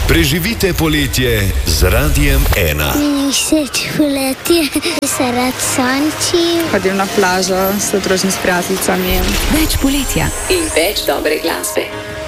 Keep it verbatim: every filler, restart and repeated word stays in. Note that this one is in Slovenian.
Preživite poletje z Radiem ena. Všeč poletje, se rad sončim. Hodim na plažo, se družim s prijateljicami. Več poletja in več dobre glasbe.